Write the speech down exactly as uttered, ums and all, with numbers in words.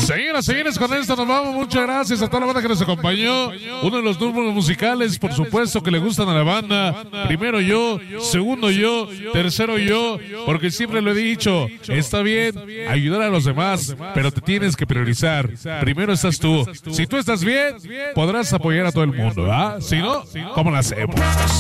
Señoras, señores, con esto nos vamos. Muchas gracias a toda la banda que nos acompañó. Uno de los números musicales, por supuesto, que le gustan a la banda. Primero yo, segundo yo, tercero yo, porque siempre lo he dicho, está bien ayudar a los demás, pero te tienes que priorizar. Primero estás tú. Si tú estás bien, podrás apoyar a todo el mundo, ¿ah? Si no, ¿cómo lo hacemos?